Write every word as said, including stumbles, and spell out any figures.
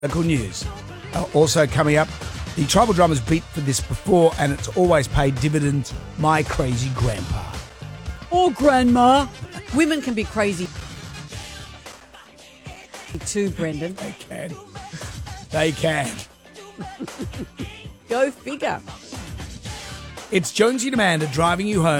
Local news. Uh, also coming up, the Tribal Drummers beat for this before, and it's always paid dividends. My crazy grandpa. Or grandma. Women can be crazy too, Brendan. They can. They can. Go figure. It's Jonesy and Amanda driving you home.